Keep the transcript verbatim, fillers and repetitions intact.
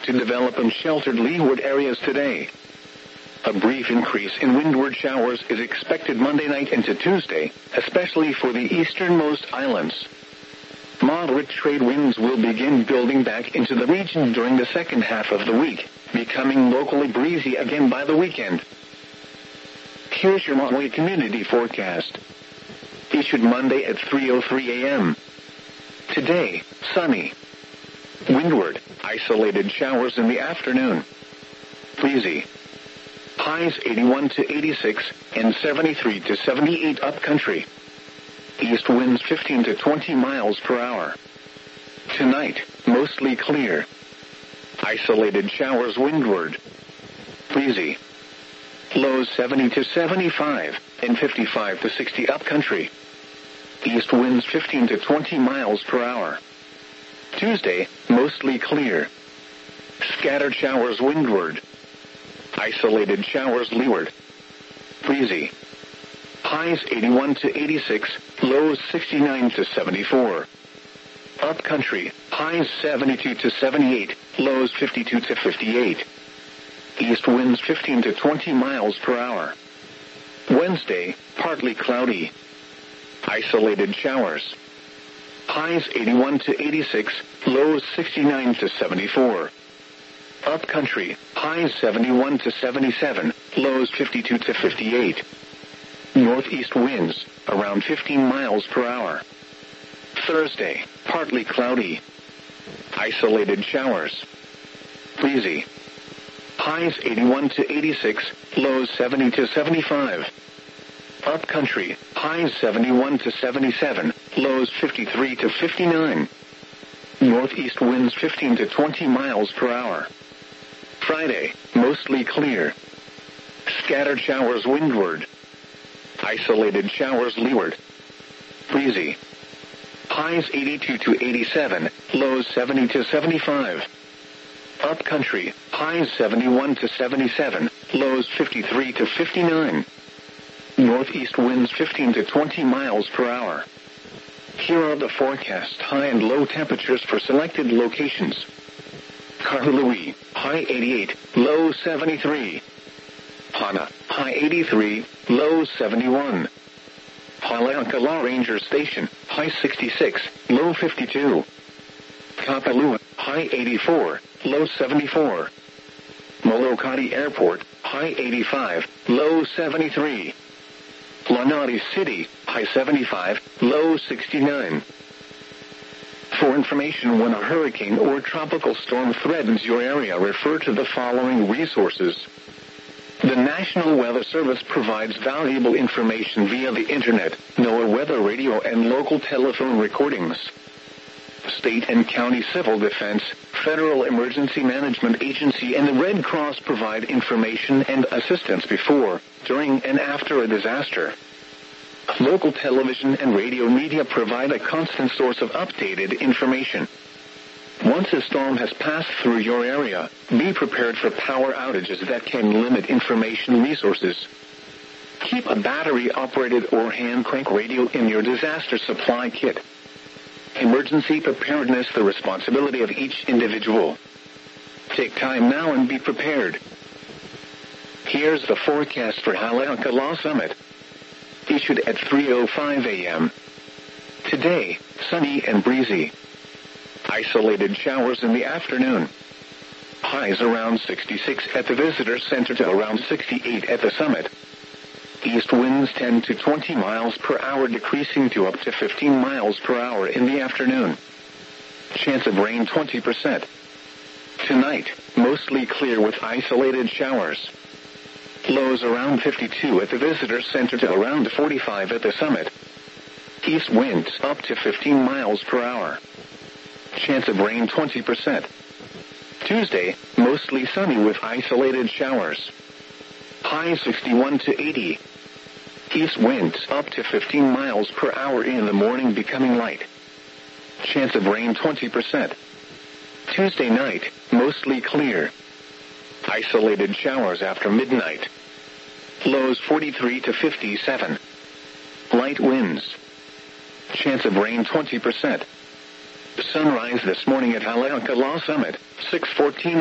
to develop in sheltered leeward areas today. A brief increase in windward showers is expected Monday night into Tuesday, especially for the easternmost islands. Moderate trade winds will begin building back into the region during the second half of the week, becoming locally breezy again by the weekend. Here's your Maui community forecast. Issued Monday at three oh three a.m. Today, sunny. Windward, isolated showers in the afternoon. Breezy. Highs eighty-one to eighty-six and seventy-three to seventy-eight upcountry. East winds fifteen to twenty miles per hour. Tonight, mostly clear. Isolated showers windward. Breezy. Lows seventy to seventy-five and fifty-five to sixty upcountry. East winds fifteen to twenty miles per hour. Tuesday, mostly clear. Scattered showers windward. Isolated showers leeward. Breezy. Highs eighty-one to eighty-six, lows sixty-nine to seventy-four. Upcountry, highs seventy-two to seventy-eight, lows fifty-two to fifty-eight. East winds fifteen to twenty miles per hour. Wednesday, partly cloudy. Isolated showers. Highs eighty-one to eighty-six, lows sixty-nine to seventy-four. Upcountry, highs seventy-one to seventy-seven, lows fifty-two to fifty-eight. Northeast winds, around fifteen miles per hour. Thursday, partly cloudy. Isolated showers. Breezy. Highs eighty-one to eighty-six, lows seventy to seventy-five. Upcountry, highs seventy-one to seventy-seven, lows fifty-three to fifty-nine. Northeast winds fifteen to twenty miles per hour. Friday, mostly clear. Scattered showers windward. Isolated showers leeward. Breezy. Highs eighty-two to eighty-seven, lows seventy to seventy-five. Upcountry, highs seventy-one to seventy-seven, lows fifty-three to fifty-nine. Northeast winds fifteen to twenty miles per hour. Here are the forecast high and low temperatures for selected locations. Kahului, high eighty-eight, low seventy-three. Hana, high eighty-three, low seventy-one. Haleakala Ranger Station, high sixty-six, low fifty-two. Kapalua, high eighty-four, low seventy-four. Molokai Airport, high eighty-five, low seventy-three. Lanai City, high seventy-five, low sixty-nine. For information when a hurricane or tropical storm threatens your area, refer to the following resources. The National Weather Service provides valuable information via the Internet, NOAA weather radio and local telephone recordings. State and county civil defense, Federal Emergency Management Agency and the Red Cross provide information and assistance before, during and after a disaster. Local television and radio media provide a constant source of updated information. Once a storm has passed through your area, be prepared for power outages that can limit information resources. Keep a battery-operated or hand-crank radio in your disaster supply kit. Emergency preparedness, the responsibility of each individual. Take time now and be prepared. Here's the forecast for Haleakala Summit. Issued at three oh five a.m. Today, sunny and breezy. Isolated showers in the afternoon. Highs around sixty-six at the visitor center to around sixty-eight at the summit. East winds ten to twenty miles per hour, decreasing to up to fifteen miles per hour in the afternoon. Chance of rain twenty percent. Tonight, mostly clear with isolated showers. Lows around fifty-two at the visitor center to around forty-five at the summit. East winds up to fifteen miles per hour. Chance of rain twenty percent. Tuesday, mostly sunny with isolated showers. High sixty-one to eighty. East winds up to fifteen miles per hour in the morning, becoming light. Chance of rain twenty percent. Tuesday night, mostly clear. Isolated showers after midnight. Lows forty-three to fifty-seven. Light winds. Chance of rain twenty percent. Sunrise this morning at Haleakala Summit, six fourteen